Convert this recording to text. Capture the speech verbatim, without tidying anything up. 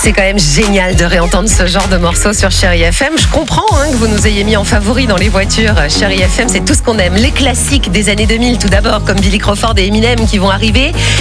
C'est quand même génial de réentendre ce genre de morceaux sur Chérie F M. Je comprends hein, que vous nous ayez mis en favori dans les voitures. Chérie F M, c'est tout ce qu'on aime. Les classiques des années deux mille tout d'abord, comme Billy Crawford et Eminem qui vont arriver.